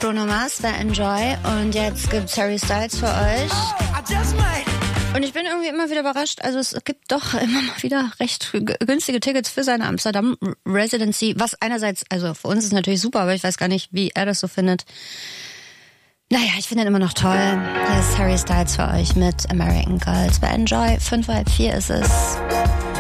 Bruno Mars bei Enjoy und jetzt gibt's Harry Styles für euch. Und ich bin irgendwie immer wieder überrascht, also es gibt doch immer mal wieder recht günstige Tickets für seine Amsterdam Residency, was einerseits, also für uns ist natürlich super, aber ich weiß gar nicht, wie er das so findet. Naja, ich finde ihn immer noch toll. Hier ist Harry Styles für euch mit American Girls bei Enjoy. 3:55 ist es.